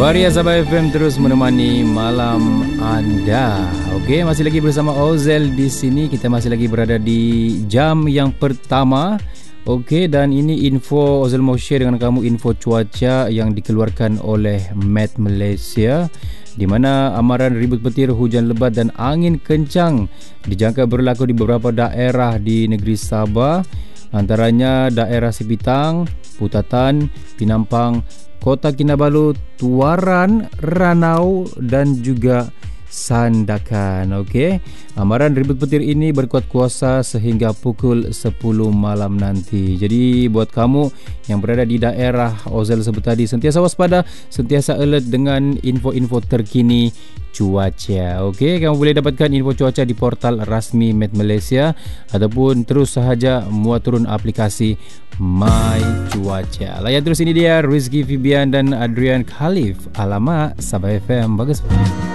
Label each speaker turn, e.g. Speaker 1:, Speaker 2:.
Speaker 1: Varia Sabah FM terus menemani malam anda. Okey, masih lagi bersama Ozel di sini. Kita masih lagi berada di jam yang pertama. Okey, dan ini info Ozel mau share dengan kamu, info cuaca yang dikeluarkan oleh Met Malaysia, di mana amaran ribut petir, hujan lebat dan angin kencang dijangka berlaku di beberapa daerah di negeri Sabah, antaranya daerah Sipitang, Putatan, Pinampang, Kota Kinabalu, Tuaran, Ranau dan juga Sandakan. Okey, amaran ribut petir ini berkuat kuasa sehingga pukul 10 malam nanti. Jadi buat kamu yang berada di daerah Ozel sebut tadi, sentiasa waspada, sentiasa alert dengan info-info terkini cuaca. Okey, kamu boleh dapatkan info cuaca di portal rasmi Met Malaysia ataupun terus sahaja muat turun aplikasi My Cuaca. Layan terus, ini dia Rizky Fibian dan Adrian Khalif. Alamak, Sabah FM bagus banget.